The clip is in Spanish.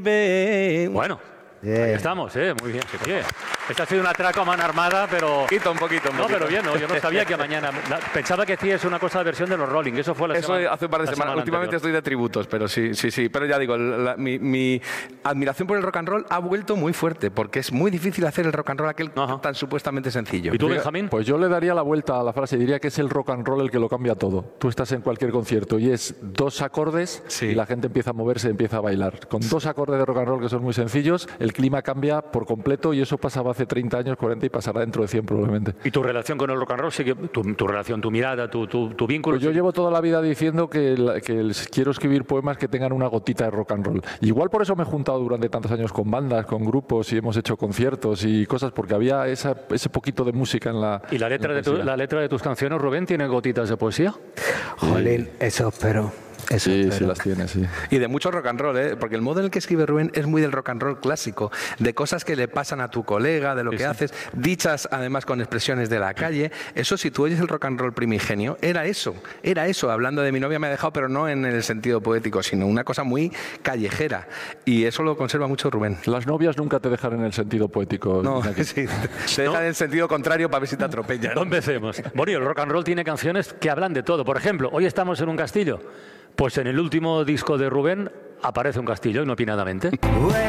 Bueno, ahí estamos, muy bien. Oye, esta ha sido una traca a mano armada, pero... Un poquito. No, pero bien, ¿no? Yo no sabía que mañana... Pensaba que hacías una cosa de versión de los Rolling, eso fue Eso hace un par de semanas. Últimamente estoy de tributos, pero sí. Pero ya digo, mi admiración por el rock and roll ha vuelto muy fuerte, porque es muy difícil hacer el rock and roll aquel tan supuestamente sencillo. ¿Y tú, Benjamín? Pues yo le daría la vuelta a la frase, diría que es el rock and roll el que lo cambia todo. Tú estás en cualquier concierto y es 2 acordes y la gente empieza a moverse, empieza a bailar. Con 2 acordes de rock and roll que son muy sencillos, el clima cambia por completo y eso pasaba hace 30 años, 40 y pasará dentro de 100 probablemente. ¿Y tu relación con el rock and roll sigue, tu relación, tu mirada, tu vínculo? Pues yo llevo toda la vida diciendo que quiero escribir poemas que tengan una gotita de rock and roll. Igual por eso me he juntado durante tantos años con bandas, con grupos y hemos hecho conciertos y cosas, porque había ese poquito de música en la... ¿Y la letra de tus canciones, Rubén, tiene gotitas de poesía? Jolín, eso espero. Sí, las tiene, sí. Y de mucho rock and roll, porque el modo en el que escribe Rubén es muy del rock and roll clásico, de cosas que le pasan a tu colega, de lo que haces, dichas además con expresiones de la calle. Eso, si tú oyes el rock and roll primigenio, era eso, hablando de mi novia me ha dejado, pero no en el sentido poético, sino una cosa muy callejera. Y eso lo conserva mucho Rubén. Las novias nunca te dejan en el sentido poético. No, sí, te dejan en el sentido contrario para ver si te atropellan. No empecemos. Bueno, el rock and roll tiene canciones que hablan de todo. Por ejemplo, hoy estamos en un castillo. Pues en el último disco de Rubén aparece un castillo inopinadamente.